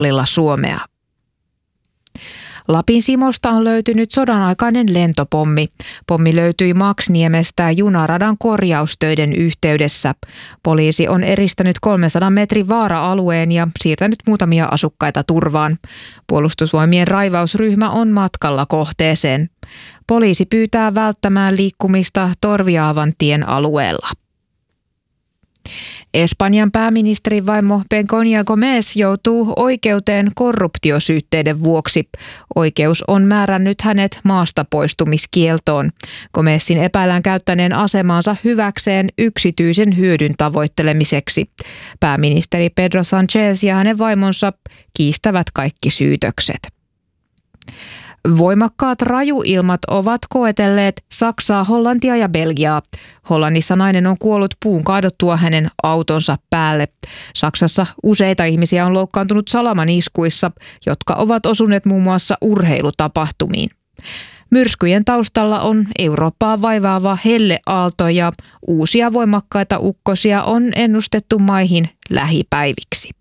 puolilla Suomea. Lapin Simosta on löytynyt sodanaikainen lentopommi. Pommi löytyi Maksniemestä junaradan korjaustöiden yhteydessä. Poliisi on eristänyt 300 metrin vaara-alueen ja siirtänyt muutamia asukkaita turvaan. Puolustusvoimien raivausryhmä on matkalla kohteeseen. Poliisi pyytää välttämään liikkumista Torviaavan tien alueella. Espanjan pääministerin vaimo Begoña Gómez joutuu oikeuteen korruptiosyytteiden vuoksi. Oikeus on määrännyt hänet maasta poistumiskieltoon. Gómezin epäillään käyttäneen asemaansa hyväkseen yksityisen hyödyn tavoittelemiseksi. Pääministeri Pedro Sánchez ja hänen vaimonsa kiistävät kaikki syytökset. Voimakkaat rajuilmat ovat koetelleet Saksaa, Hollantia ja Belgiaa. Hollannissa nainen on kuollut puun kaadottua hänen autonsa päälle. Saksassa useita ihmisiä on loukkaantunut salamaniskuissa, jotka ovat osuneet muun muassa urheilutapahtumiin. Myrskyjen taustalla on Eurooppaa vaivaava helleaalto ja uusia voimakkaita ukkosia on ennustettu maihin lähipäiviksi.